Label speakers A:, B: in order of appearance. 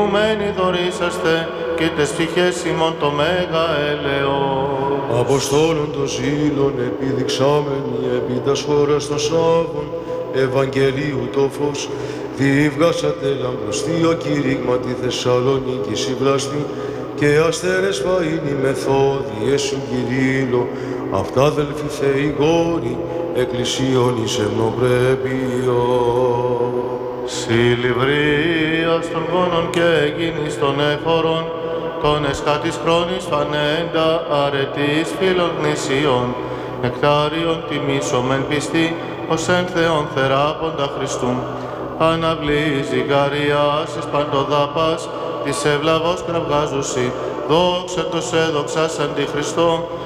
A: Μένει δωρήσαστε και τες ψυχές ημών το μέγα έλεος.
B: Αποστόλων των ζήλων επιδειξάμενοι επί τας χώρας των Σάβων, Ευαγγελίου το φως, διήβγασατε λαμπροστίο κήρυγμα τη Θεσσαλονίκη συμπλάστη, και αστέρες φαΐνοι μεθόδι εσυν Κυρίλλο, αυτά αδελφοί Θεοί γόροι, εκκλησίων εις εμνοπρέπειο.
A: Συλληβρίας των γόνων και γίνης των έφορων, των εσκάτης χρόνης φανέντα αρετής φίλων γνησίων, νεκτάριον τιμήσομεν πιστή, ως εν Θεόν θεράποντα Χριστού. Αναβλή ζυγαριάς εις παντοδάπας, της ευλαβώς κραυγάζουσι, δόξα τος έδοξας αντί Χριστό,